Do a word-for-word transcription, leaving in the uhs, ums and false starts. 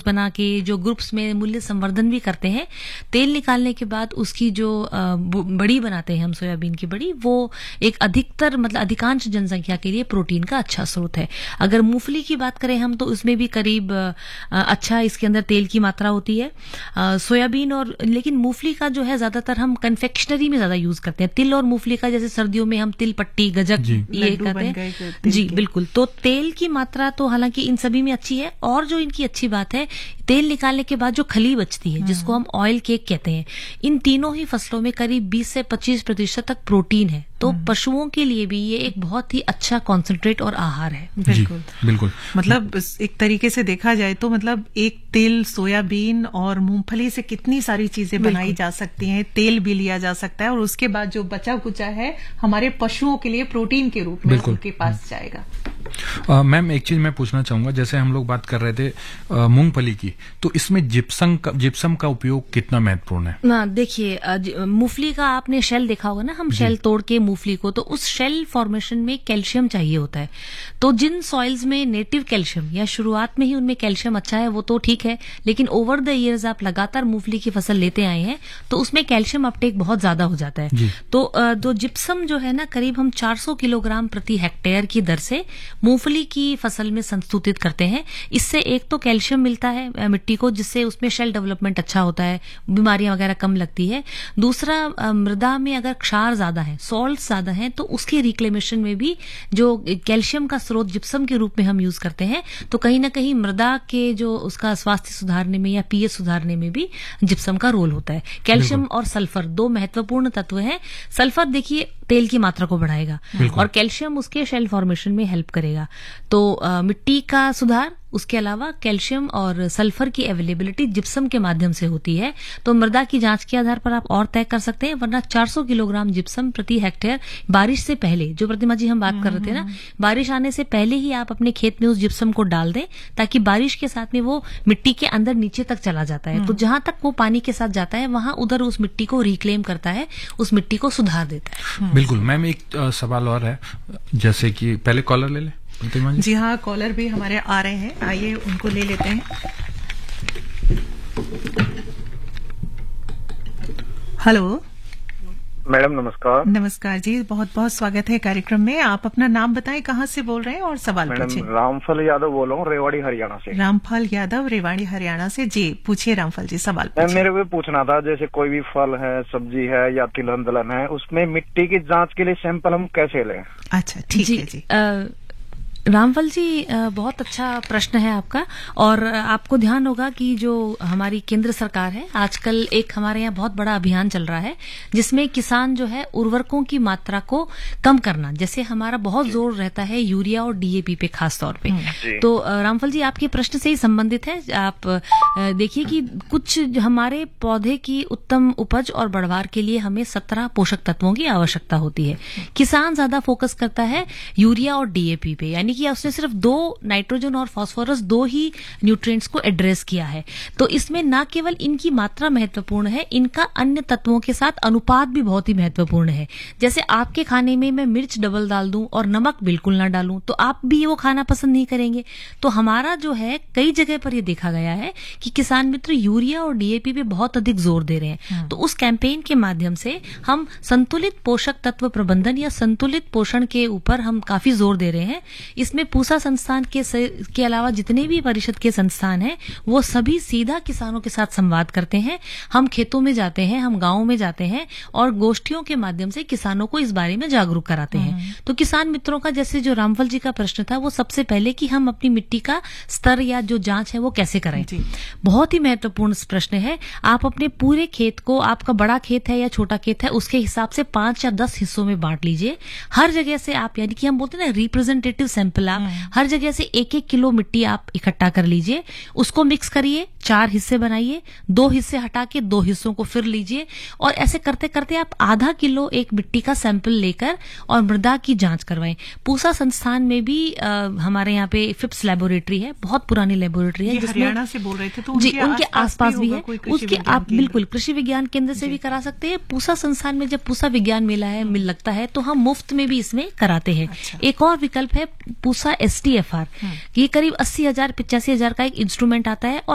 बना के जो ग्रुप्स में मूल्य संवर्धन भी करते हैं। तेल निकालने के बाद उसकी जो बड़ी बनाते हैं हम सोयाबीन की बड़ी, वो एक अधिकतर मतलब अधिकांश जनसंख्या के लिए प्रोटीन का अच्छा स्रोत है। अगर मूंगफली की बात करें हम तो उसमें भी करीब अच्छा इसके अंदर तेल की मात्रा होती है। सोयाबीन और लेकिन मूंगफली का जो है ज्यादातर हम कन्फेक्शनरी में ज्यादा यूज करते हैं। तिल और मूंगफली का जैसे सर्दियों में हम तिल पट्टी गजक ये कहते हैं जी बिल्कुल। तो तेल की मात्रा तो हालांकि इन सभी में अच्छी है, और जो इनकी अच्छी बात है तेल निकालने के बाद जो खली बचती है जिसको हम ऑयल केक कहते हैं, इन तीनों ही फसलों में करीब बीस से पच्चीस प्रतिशत तक प्रोटीन है। तो पशुओं के लिए भी ये एक बहुत ही अच्छा कॉन्सेंट्रेट और आहार है। बिल्कुल बिल्कुल। मतलब एक तरीके से देखा जाए तो मतलब एक तिल, सोयाबीन और मूंगफली से कितनी सारी चीजें बनाई जा सकती हैं, तेल भी लिया जा सकता है, और उसके बाद जो बचा कुचा है हमारे पशुओं के लिए प्रोटीन के रूप में उनके पास जाएगा। मैम एक चीज मैं पूछना चाहूंगा, जैसे हम लोग बात कर रहे थे मूंगफली की, तो इसमें जिप्सम का जिप्सम का उपयोग कितना महत्वपूर्ण है? ना देखिए, मूंगफली का आपने शेल देखा होगा ना, हम शेल तोड़ के मूंगफली को, तो उस शेल फॉर्मेशन में कैल्शियम चाहिए होता है। तो जिन सॉइल्स में नेटिव कैल्शियम या शुरुआत में ही उनमें कैल्शियम अच्छा है वो तो ठीक है, लेकिन ओवर द इयर्स आप लगातार मूंगफली की फसल लेते आए हैं तो उसमें कैल्शियम अपटेक बहुत ज्यादा हो जाता है। तो जो जिप्सम जो है ना, करीब हम चार सौ किलोग्राम प्रति हेक्टेयर की दर से मूंगफली की फसल में संस्तुतित करते हैं। इससे एक तो कैल्शियम मिलता है मिट्टी को, जिससे उसमें शेल डेवलपमेंट अच्छा होता है, बीमारियां वगैरह कम लगती है। दूसरा, मृदा में अगर क्षार ज्यादा है, सॉल्ट ज्यादा है, तो उसके रिक्लेमेशन में भी जो कैल्शियम का स्रोत जिप्सम के रूप में हम यूज करते हैं, तो कहीं ना कहीं मृदा के जो उसका स्वास्थ्य सुधारने में या पीएच सुधारने में भी जिप्सम का रोल होता है। कैल्शियम और सल्फर दो महत्वपूर्ण तत्व हैं। सल्फर देखिए तेल की मात्रा को बढ़ाएगा और कैल्शियम उसके शेल फॉर्मेशन में हेल्प करेगा। तो आ, मिट्टी का सुधार, उसके अलावा कैल्शियम और सल्फर की अवेलेबिलिटी जिप्सम के माध्यम से होती है। तो मृदा की जांच के आधार पर आप और तय कर सकते हैं, वरना चार सौ किलोग्राम जिप्सम प्रति हेक्टेयर बारिश से पहले, जो प्रतिमा जी हम बात कर रहे थे ना, बारिश आने से पहले ही आप अपने खेत में उस जिप्सम को डाल दें, ताकि बारिश के साथ में वो मिट्टी के अंदर नीचे तक चला जाता है। तो जहां तक वो पानी के साथ जाता है वहां उधर उस मिट्टी को रिक्लेम करता है, उस मिट्टी को सुधार देता है। बिल्कुल मैम, एक आ, सवाल और है, जैसे कि पहले कॉलर ले ले। जी, जी हाँ, कॉलर भी हमारे आ रहे हैं, आइए उनको ले लेते हैं। हेलो मैडम, नमस्कार। नमस्कार जी, बहुत बहुत स्वागत है कार्यक्रम में। आप अपना नाम बताएं, कहाँ से बोल रहे हैं और सवाल पूछें। मैडम, रामफल यादव बोल रहा हूँ, रेवाड़ी हरियाणा से। रामफल यादव, रेवाड़ी हरियाणा से। जी पूछिए रामफल जी, सवाल पूछिए। मेरे को पूछना था, जैसे कोई भी फल है, सब्जी है या तिलहन दलहन है, उसमें मिट्टी की जांच के लिए सैंपल हम कैसे लें? अच्छा ठीक है जी। आ, रामफल जी, बहुत अच्छा प्रश्न है आपका। और आपको ध्यान होगा कि जो हमारी केंद्र सरकार है, आजकल एक हमारे यहाँ बहुत बड़ा अभियान चल रहा है जिसमें किसान जो है उर्वरकों की मात्रा को कम करना, जैसे हमारा बहुत जोर रहता है यूरिया और डीएपी पे खास तौर पे। तो रामफल जी, आपके प्रश्न से ही संबंधित है। आप देखिए कि कुछ हमारे पौधे की उत्तम उपज और बढ़वार के लिए हमें सत्रह पोषक तत्वों की आवश्यकता होती है। किसान ज्यादा फोकस करता है यूरिया और डीएपी पे, यानी कि उसने सिर्फ दो नाइट्रोजन और फास्फोरस दो ही न्यूट्रिएंट्स को एड्रेस किया है। तो इसमें न केवल इनकी मात्रा महत्वपूर्ण है, इनका अन्य तत्वों के साथ अनुपात भी बहुत ही महत्वपूर्ण है। जैसे आपके खाने में मैं मिर्च डबल डाल दूं और नमक बिल्कुल ना डालूं तो आप भी वो खाना पसंद नहीं करेंगे। तो हमारा जो है, कई जगह पर ये देखा गया है कि किसान मित्र यूरिया और डीएपी पे बहुत अधिक जोर दे रहे हैं। तो उस कैंपेन के माध्यम से हम संतुलित पोषक तत्व प्रबंधन या संतुलित पोषण के ऊपर हम काफी जोर दे रहे हैं। इसमें पूसा संस्थान के के अलावा जितने भी परिषद के संस्थान हैं, वो सभी सीधा किसानों के साथ संवाद करते हैं। हम खेतों में जाते हैं, हम गांवों में जाते हैं और गोष्ठियों के माध्यम से किसानों को इस बारे में जागरूक कराते हैं। तो किसान मित्रों का, जैसे जो रामफल जी का प्रश्न था, वो सबसे पहले कि हम अपनी मिट्टी का स्तर या जो जांच है वो कैसे करें, बहुत ही महत्वपूर्ण प्रश्न है। आप अपने पूरे खेत को, आपका बड़ा खेत है या छोटा खेत है, उसके हिसाब से पांच या दस हिस्सों में बांट लीजिए। हर जगह से आप, यानी कि हम बोलते हैं ना रिप्रेजेंटेटिव सैंपल, आप हर जगह से एक एक किलो मिट्टी आप इकट्ठा कर लीजिए, उसको मिक्स करिए, चार हिस्से बनाइए, दो हिस्से हटा के दो हिस्सों को फिर लीजिए, और ऐसे करते करते आप आधा किलो एक मिट्टी का सैंपल लेकर और मृदा की जांच करवाएं। पूसा संस्थान में भी आ, हमारे यहाँ पे फिप्स लेबोरेटरी है, बहुत पुरानी लेबोरेटरी है, जिसमें हरियाणा से बोल रहे थे, तो जी उनके आसपास भी है। उसके आप बिल्कुल कृषि विज्ञान केंद्र से भी करा सकते हैं। पूसा संस्थान में जब पूसा विज्ञान मेला है मिल लगता है तो हम मुफ्त में भी इसमें कराते हैं। एक और विकल्प है Pusa S T F R, ये करीब अस्सी हजार पिचासी हजार का एक इंस्ट्रूमेंट आता है और